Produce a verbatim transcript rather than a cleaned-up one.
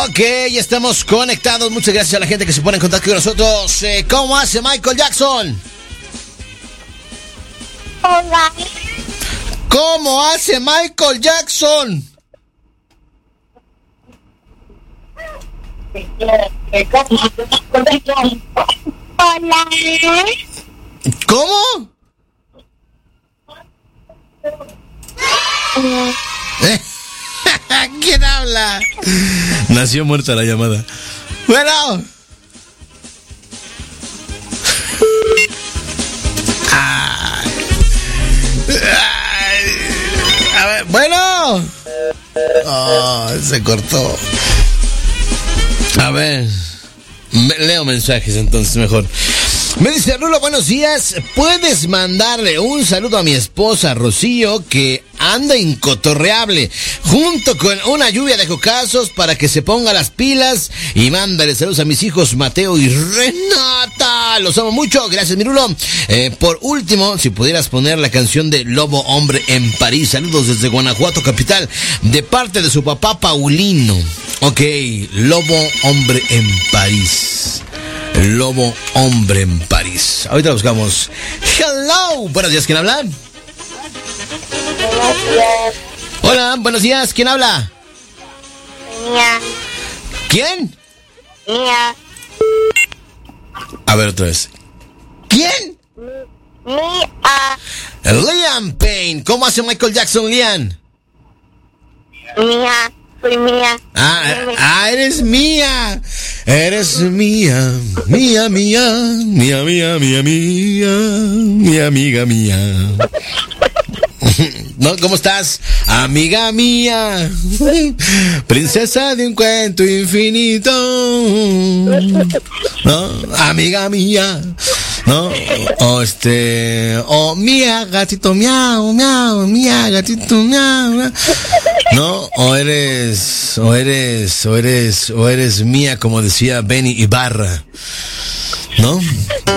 Ok, ya estamos conectados. Muchas gracias a la gente que se pone en contacto con nosotros. Eh, ¿Cómo hace Michael Jackson? Hola. ¿Cómo hace Michael Jackson? Hola. ¿Cómo? ¿Eh? ¿Quién habla? Nació muerta la llamada. Bueno. Ay. Ay. A ver, bueno. Oh, se cortó. A ver. Me, leo mensajes entonces mejor. Me dice Rulo, buenos días. ¿Puedes mandarle un saludo a mi esposa Rocío, que anda incotorreable, junto con una lluvia de cocazos, para que se ponga las pilas? Y mándale saludos a mis hijos Mateo y Renata. Los amo mucho. Gracias, mi Rulo. Eh, por último, si pudieras poner la canción de Lobo Hombre en París. Saludos desde Guanajuato, capital, de parte de su papá Paulino. Ok, Lobo Hombre en París. Lobo Hombre en París. Ahorita buscamos. Hello. Buenos días, ¿quién habla? Buenos días. Hola, buenos días, ¿quién habla? Mía. ¿Quién? Mía. A ver otra vez. ¿Quién? Mía. Liam Payne. ¿Cómo hace Michael Jackson, Liam? Mía. Soy Mía. Ah, ah, eres mía. Eres mía. Mía, mía. Mía, mía, mía, mía. Mi amiga mía. ¿No? ¿Cómo estás? Amiga mía. Princesa de un cuento infinito. ¿No? Amiga mía. ¿No? O este... O mía, gatito miau, miau, mía, gatito miau, miau. ¿No? O eres... O eres... O eres... O eres mía, como decía Benny Ibarra. ¿No?